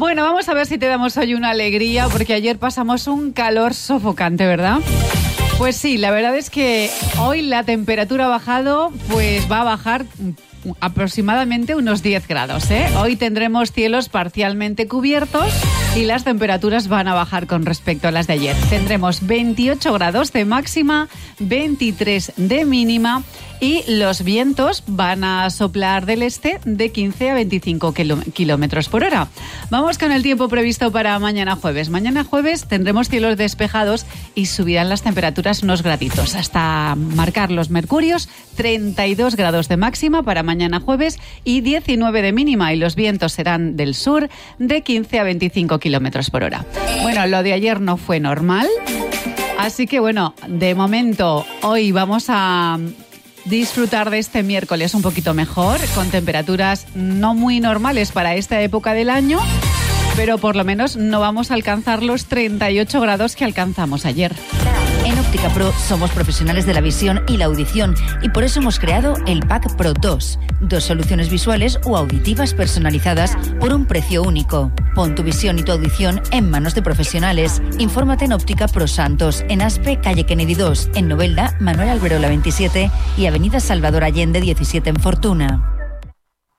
Bueno, vamos a ver si te damos hoy una alegría, porque ayer pasamos un calor sofocante, ¿verdad? Pues sí, la verdad es que hoy la temperatura ha bajado, pues va a bajar aproximadamente unos 10 grados, ¿eh? Hoy tendremos cielos parcialmente cubiertos y las temperaturas van a bajar con respecto a las de ayer. Tendremos 28 grados de máxima, 23 de mínima y los vientos van a soplar del este de 15 a 25 kilómetros por hora. Vamos con el tiempo previsto para mañana jueves. Mañana jueves tendremos cielos despejados y subirán las temperaturas unos graditos hasta marcar los mercurios, 32 grados de máxima para mañana jueves y 19 de mínima, y los vientos serán del sur de 15 a 25 kilómetros por hora. Bueno, lo de ayer no fue normal, así que bueno, de momento hoy vamos a disfrutar de este miércoles un poquito mejor, con temperaturas no muy normales para esta época del año, pero por lo menos no vamos a alcanzar los 38 grados que alcanzamos ayer. En Óptica Pro somos profesionales de la visión y la audición y por eso hemos creado el Pack Pro 2. 2 soluciones visuales o auditivas personalizadas por un precio único. Pon tu visión y tu audición en manos de profesionales. Infórmate en Óptica Pro Santos, en Aspe, calle Kennedy 2, en Novelda, Manuel Alberola 27 y avenida Salvador Allende 17 en Fortuna.